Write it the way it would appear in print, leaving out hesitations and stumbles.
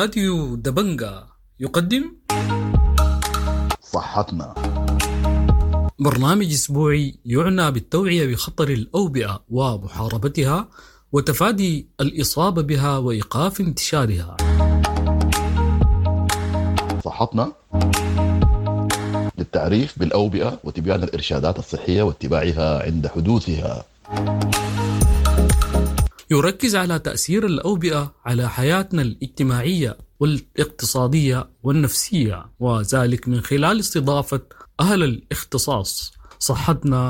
راديو دبنجة يقدم صحتنا، برنامج أسبوعي يعنى بالتوعية بخطر الأوبئة ومحاربتها وتفادي الإصابة بها وإيقاف انتشارها. صحتنا للتعريف بالأوبئة وتبيان الإرشادات الصحية واتباعها عند حدوثها. يركز على تأثير الأوبئة على حياتنا الاجتماعية والاقتصادية والنفسية، وذلك من خلال استضافة أهل الاختصاص. صحتنا